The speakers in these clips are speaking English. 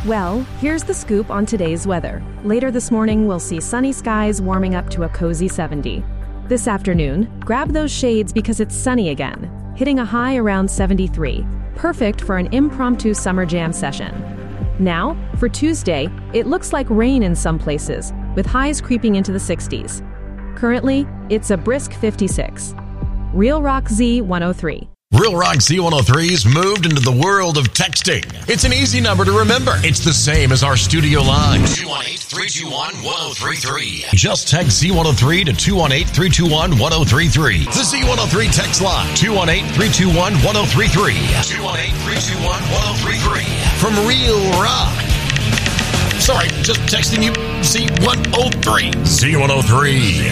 Well, here's the scoop on today's weather. Later this morning, we'll see sunny skies warming up to a cozy 70. This afternoon, grab those shades because it's sunny again, hitting a high around 73. Perfect for an impromptu summer jam session. Now, for Tuesday, it looks like rain in some places, with highs creeping into the 60s. Currently, it's a brisk 56. Real Rock Z103. Real Rock Z103's moved into the world of texting. It's an easy number to remember. It's the same as our studio line. 218-321-1033. Just text Z103 to 218-321-1033. The Z103 text line. 218-321-1033. 218-321-1033. From Real Rock. Sorry, just texting you Z103. Z103.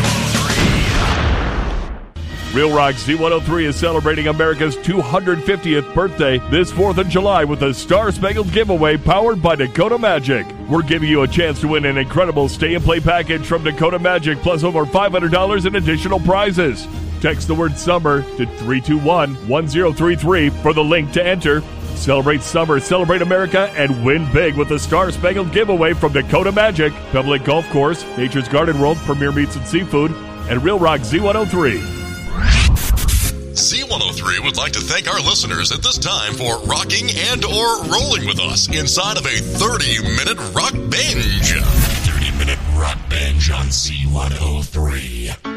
Real Rock Z103 is celebrating America's 250th birthday this 4th of July with a Star Spangled giveaway powered by Dakota Magic. We're giving you a chance to win an incredible stay-and-play package from Dakota Magic plus over $500 in additional prizes. Text the word SUMMER to 321-1033 for the link to enter. Celebrate summer, celebrate America, and win big with the Star Spangled giveaway from Dakota Magic, Pebble Lake Golf Course, Nature's Garden World, Premier Meats and Seafood, and Real Rock Z103. Z103 would like to thank our listeners at this time for rocking and or rolling with us inside of a 30-minute rock binge. 30-minute rock binge on Z103.